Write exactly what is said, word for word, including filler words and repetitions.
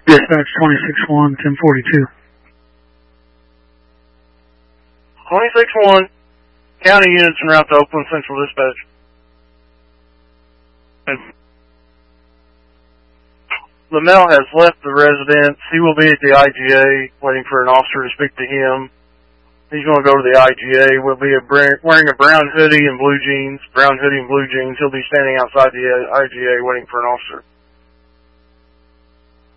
Dispatch twenty-six one, ten forty-two. twenty-six one, county units en route to Oakland Central Dispatch. Lamel has left the residence. He will be at the I G A waiting for an officer to speak to him. He's going to go to the I G A. Will be a, wearing a brown hoodie and blue jeans. Brown hoodie and blue jeans. He'll be standing outside the I G A waiting for an officer.